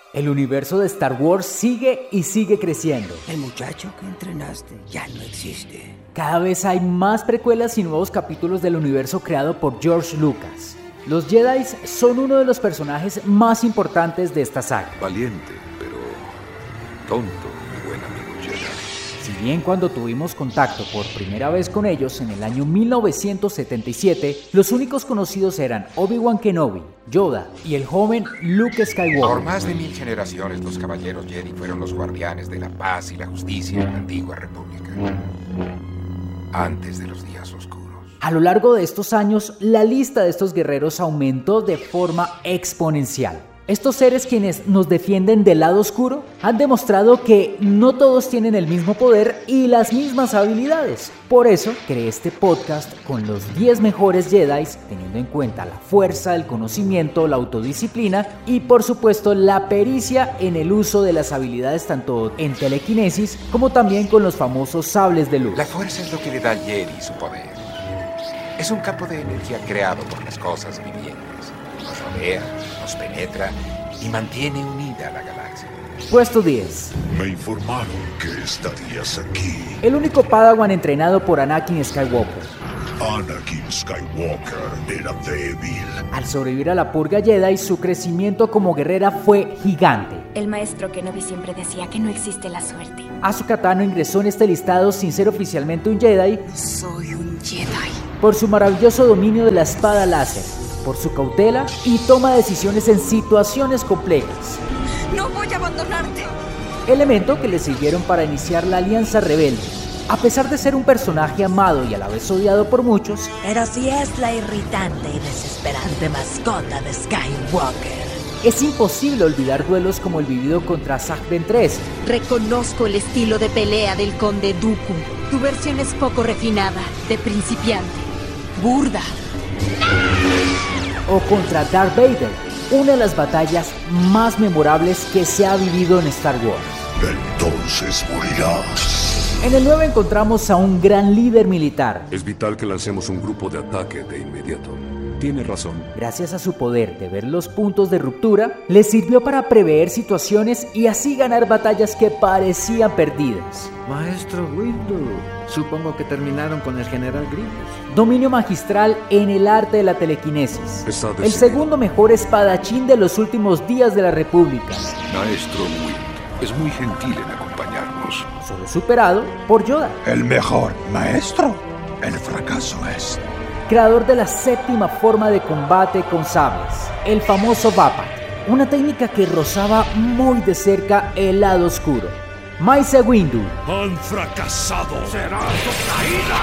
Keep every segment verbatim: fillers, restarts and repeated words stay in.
El universo de Star Wars sigue y sigue creciendo. El muchacho que entrenaste ya no existe. Cada vez hay más precuelas y nuevos capítulos del universo creado por George Lucas. Los Jedi son uno de los personajes más importantes de esta saga. Valiente, pero tonto, mi buen amigo Jedi. Si bien cuando tuvimos contacto por primera vez con ellos en el año mil novecientos setenta y siete, los únicos conocidos eran Obi-Wan Kenobi, Yoda y el joven Luke Skywalker. Por más de mil generaciones, los caballeros Jedi fueron los guardianes de la paz y la justicia en la antigua república, antes de los días oscuros. A lo largo de estos años, la lista de estos guerreros aumentó de forma exponencial. Estos seres, quienes nos defienden del lado oscuro, han demostrado que no todos tienen el mismo poder y las mismas habilidades. Por eso creé este podcast con los diez mejores Jedi, teniendo en cuenta la fuerza, el conocimiento, la autodisciplina y por supuesto la pericia en el uso de las habilidades tanto en telequinesis como también con los famosos sables de luz. La fuerza es lo que le da al Jedi su poder. Es un campo de energía creado por las cosas vivientes. Nos rodea, nos penetra y mantiene unida a la galaxia. Puesto diez. Me informaron que estarías aquí. El único Padawan entrenado por Anakin Skywalker. Anakin Skywalker era débil. Al sobrevivir a la purga Jedi, su crecimiento como guerrera fue gigante. El maestro Kenobi siempre decía que no existe la suerte. Ahsoka Tano ingresó en este listado sin ser oficialmente un Jedi. Soy un Jedi. Por su maravilloso dominio de la espada láser, por su cautela y toma de decisiones en situaciones complejas. ¡No voy a abandonarte! Elemento que le sirvieron para iniciar la Alianza Rebelde. A pesar de ser un personaje amado y a la vez odiado por muchos, pero sí es la irritante y desesperante mascota de Skywalker. Es imposible olvidar duelos como el vivido contra Zack Ventress. Reconozco el estilo de pelea del Conde Dooku. Tu versión es poco refinada, de principiante, burda. O contra Darth Vader, una de las batallas más memorables que se ha vivido en Star Wars. Entonces morirás. En el nueve encontramos a un gran líder militar. Es vital que lancemos un grupo de ataque de inmediato. Tiene razón. Gracias a su poder de ver los puntos de ruptura, le sirvió para prever situaciones y así ganar batallas que parecían perdidas. Maestro Windu, supongo que terminaron con el General Grievous. Dominio magistral en el arte de la telequinesis. El segundo mejor espadachín de los últimos días de la República. Maestro Windu es muy gentil en acompañarnos. Solo superado por Yoda. El mejor maestro. El fracaso es... Creador de la séptima forma de combate con sables, el famoso Vapat, una técnica que rozaba muy de cerca el lado oscuro. Mace Windu. Han fracasado. ¡Será su caída!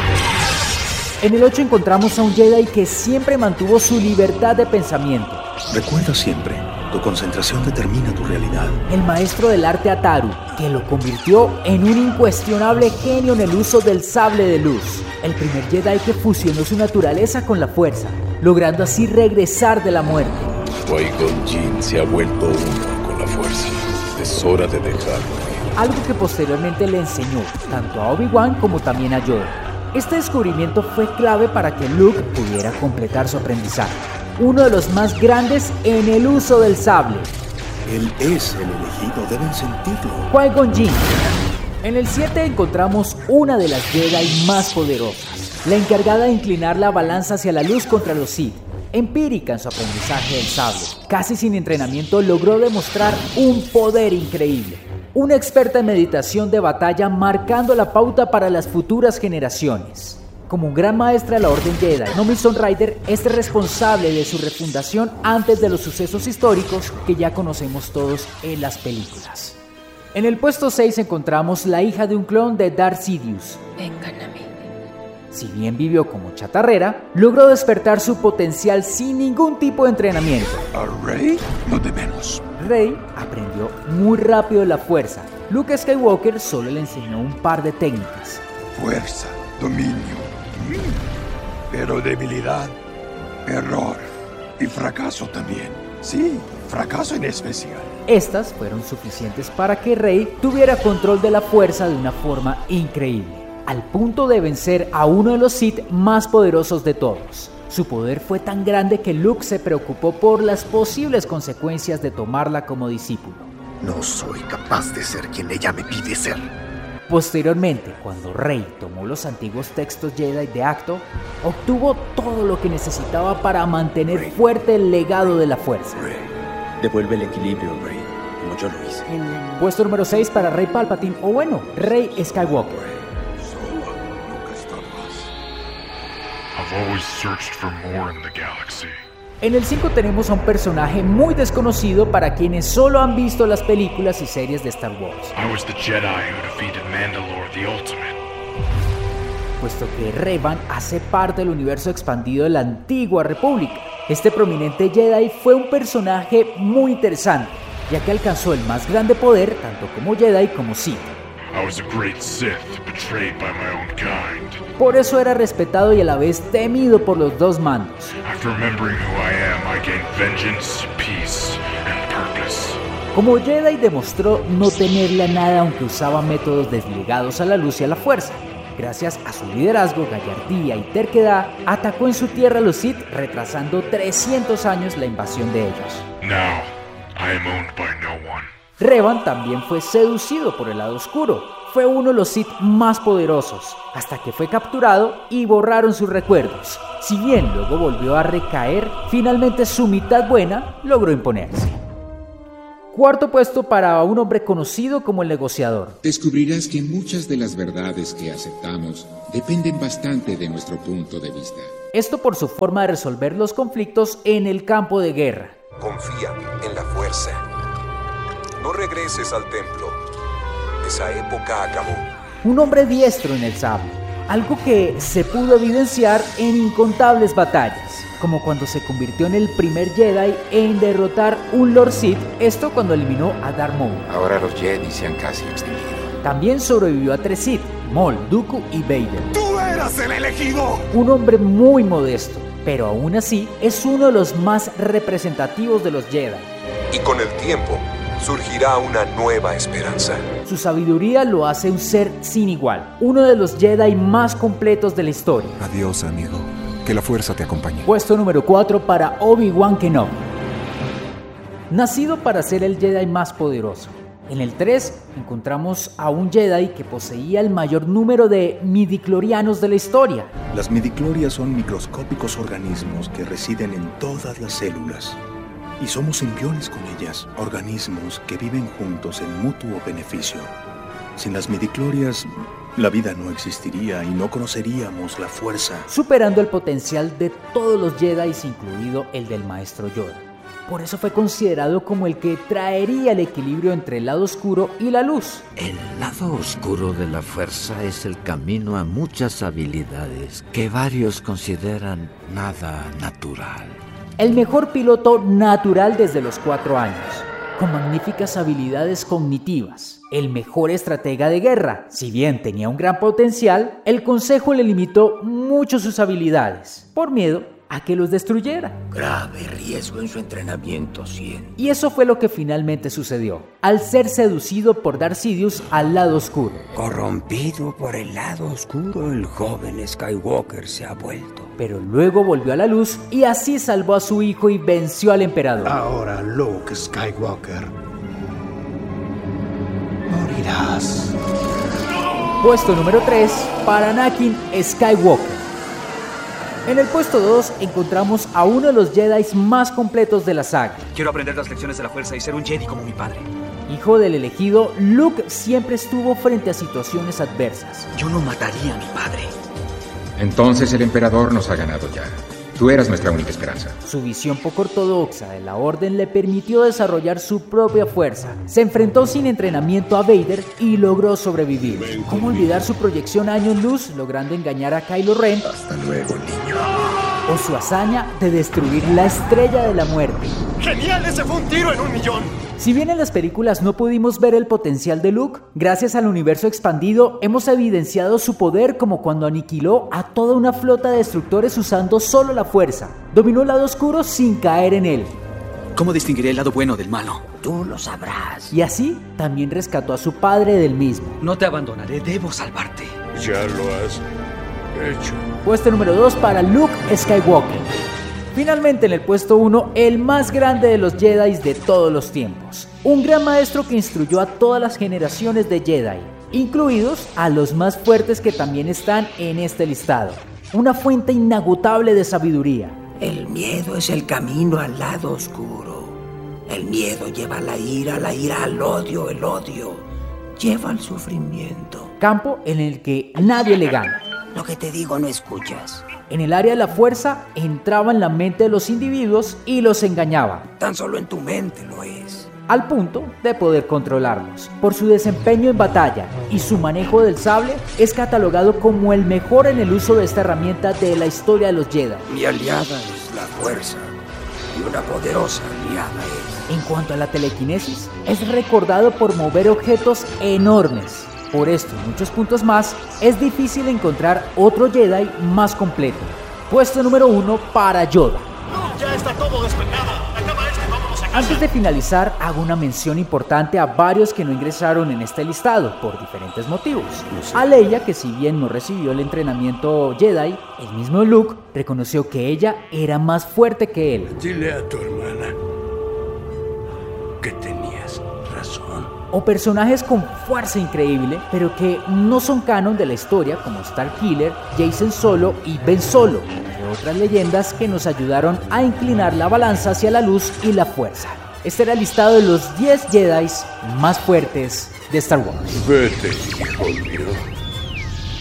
En el ocho encontramos a un Jedi que siempre mantuvo su libertad de pensamiento. Recuerda siempre, tu concentración determina tu realidad. El maestro del arte Ataru, que lo convirtió en un incuestionable genio en el uso del sable de luz. El primer Jedi que fusionó su naturaleza con la fuerza, logrando así regresar de la muerte. Qui-Gon Jinn se ha vuelto uno con la fuerza. Es hora de dejarlo ir. Algo que posteriormente le enseñó tanto a Obi-Wan como también a Yoda. Este descubrimiento fue clave para que Luke pudiera completar su aprendizaje. Uno de los más grandes en el uso del sable. Él es el elegido, deben sentirlo. Qui-Gon Jinn. En el siete encontramos una de las Jedi más poderosas, la encargada de inclinar la balanza hacia la luz contra los Sith. Empírica en su aprendizaje del sable, casi sin entrenamiento logró demostrar un poder increíble. Una experta en meditación de batalla marcando la pauta para las futuras generaciones. Como un gran maestra de la Orden Jedi, Nomi Son Rider es responsable de su refundación antes de los sucesos históricos que ya conocemos todos en las películas. En el puesto seis encontramos la hija de un clon de Darth Sidious. Vengan a mí. Si bien vivió como chatarrera, logró despertar su potencial sin ningún tipo de entrenamiento. ¿A Rey? No de menos. Rey aprendió muy rápido la fuerza. Luke Skywalker solo le enseñó un par de técnicas. Fuerza, dominio, pero debilidad, error y fracaso también. Sí, fracaso en especial. Estas fueron suficientes para que Rey tuviera control de la fuerza de una forma increíble, al punto de vencer a uno de los Sith más poderosos de todos. Su poder fue tan grande que Luke se preocupó por las posibles consecuencias de tomarla como discípulo. No soy capaz de ser quien ella me pide ser. Posteriormente, cuando Rey tomó los antiguos textos Jedi de Acto, obtuvo todo lo que necesitaba para mantener Rey. fuerte el legado de la fuerza. Rey. Devuelve el equilibrio, Rey, como yo lo hice. Puesto número seis para Rey Palpatine, o bueno, Rey Skywalker. En el cinco tenemos a un personaje muy desconocido para quienes solo han visto las películas y series de Star Wars. Puesto que Revan hace parte del universo expandido de la antigua República. Este prominente Jedi fue un personaje muy interesante, ya que alcanzó el más grande poder tanto como Jedi como Sith. I was a great Sith, betrayed by my own kind. Por eso era respetado y a la vez temido por los dos mandos. After remembering who I am, I gained vengeance, peace, and purpose. Como Jedi demostró no temerle a nada aunque usaba métodos desligados a la luz y a la fuerza. Gracias a su liderazgo, gallardía y terquedad, atacó en su tierra a los Sith, retrasando trescientos años la invasión de ellos. Now, I am owned by no one. Revan también fue seducido por el lado oscuro. Fue uno de los Sith más poderosos, hasta que fue capturado y borraron sus recuerdos. Si bien luego volvió a recaer, finalmente su mitad buena logró imponerse. Cuarto puesto para un hombre conocido como el negociador. Descubrirás que muchas de las verdades que aceptamos dependen bastante de nuestro punto de vista. Esto por su forma de resolver los conflictos en el campo de guerra. Confía en la fuerza. No regreses al templo. Esa época acabó. Un hombre diestro en el sable, algo que se pudo evidenciar en incontables batallas, como cuando se convirtió en el primer Jedi en derrotar un Lord Sith, esto cuando eliminó a Darth Maul. Ahora los Jedi se han casi extinguido. También sobrevivió a tres Sith, Maul, Dooku y Vader. ¡Tú eras el elegido! Un hombre muy modesto, pero aún así es uno de los más representativos de los Jedi. Y con el tiempo surgirá una nueva esperanza. Su sabiduría lo hace un ser sin igual, uno de los Jedi más completos de la historia. Adiós, amigo. Que la fuerza te acompañe. Puesto número cuatro para Obi-Wan Kenobi. Nacido para ser el Jedi más poderoso. En el tres encontramos a un Jedi que poseía el mayor número de midichlorianos de la historia. Las midichlorias son microscópicos organismos que residen en todas las células. Y somos simbiontes con ellas, organismos que viven juntos en mutuo beneficio. Sin las midichlorias, la vida no existiría y no conoceríamos la fuerza. Superando el potencial de todos los Jedi, incluido el del maestro Yoda. Por eso fue considerado como el que traería el equilibrio entre el lado oscuro y la luz. El lado oscuro de la fuerza es el camino a muchas habilidades que varios consideran nada natural. El mejor piloto natural desde los cuatro años, con magníficas habilidades cognitivas. El mejor estratega de guerra. Si bien tenía un gran potencial, el Consejo le limitó mucho sus habilidades, por miedo a que los destruyera. Grave riesgo en su entrenamiento, cien. Y eso fue lo que finalmente sucedió, al ser seducido por Darth Sidious al lado oscuro. Corrompido por el lado oscuro, el joven Skywalker se ha vuelto. Pero luego volvió a la luz y así salvó a su hijo y venció al emperador. Ahora, Luke Skywalker, morirás. Puesto número tres para Anakin Skywalker. En el puesto dos encontramos a uno de los Jedi más completos de la saga. Quiero aprender las lecciones de la fuerza y ser un Jedi como mi padre. Hijo del elegido, Luke siempre estuvo frente a situaciones adversas. Yo no mataría a mi padre. Entonces el emperador nos ha ganado ya. Tú eras nuestra única esperanza. Su visión poco ortodoxa de la orden le permitió desarrollar su propia fuerza. Se enfrentó sin entrenamiento a Vader y logró sobrevivir. ¿Cómo olvidar su proyección a años luz, logrando engañar a Kylo Ren? Hasta luego, niño. O su hazaña de destruir la estrella de la muerte. ¡Genial! ¡Ese fue un tiro en un millón! Si bien en las películas no pudimos ver el potencial de Luke, gracias al universo expandido hemos evidenciado su poder como cuando aniquiló a toda una flota de destructores usando solo la fuerza. Dominó el lado oscuro sin caer en él. ¿Cómo distinguiré el lado bueno del malo? Tú lo sabrás. Y así también rescató a su padre del mismo. No te abandonaré, debo salvarte. Ya lo has Hecho. Puesto número dos para Luke Skywalker. Finalmente en el puesto uno, el más grande de los Jedi de todos los tiempos. Un gran maestro que instruyó a todas las generaciones de Jedi, incluidos a los más fuertes que también están en este listado. Una fuente inagotable de sabiduría. El miedo es el camino al lado oscuro. El miedo lleva a la ira, la ira al odio, el odio lleva al sufrimiento. Campo en el que nadie le gana. Lo que te digo no escuchas. En el área de la fuerza entraba en la mente de los individuos y los engañaba. Tan solo en tu mente lo es. Al punto de poder controlarlos. Por su desempeño en batalla y su manejo del sable, es catalogado como el mejor en el uso de esta herramienta de la historia de los Jedi. Mi aliada es la fuerza y una poderosa aliada es. En cuanto a la telequinesis, es recordado por mover objetos enormes. Por esto y muchos puntos más, es difícil encontrar otro Jedi más completo. Puesto número uno para Yoda. No, ya está todo despejado. Acaba este, vámonos a casa. Antes de finalizar, hago una mención importante a varios que no ingresaron en este listado por diferentes motivos. A Leia, que si bien no recibió el entrenamiento Jedi, el mismo Luke reconoció que ella era más fuerte que él. Dile a tu hermana que tenías razón. O personajes con fuerza increíble, pero que no son canon de la historia, como Starkiller, Jacen Solo y Ben Solo, entre otras leyendas que nos ayudaron a inclinar la balanza hacia la luz y la fuerza. Este era el listado de los diez Jedi más fuertes de Star Wars. Vete, hijo mío.